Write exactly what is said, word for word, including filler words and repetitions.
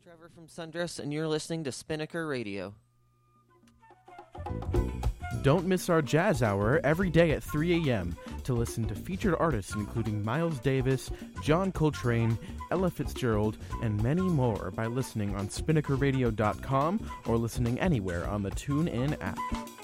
Trevor from Sundress, and you're listening to Spinnaker Radio. Don't miss our Jazz Hour every day at three a.m. to listen to featured artists including Miles Davis, John Coltrane, Ella Fitzgerald, and many more by listening on spinnaker radio dot com or listening anywhere on the TuneIn app.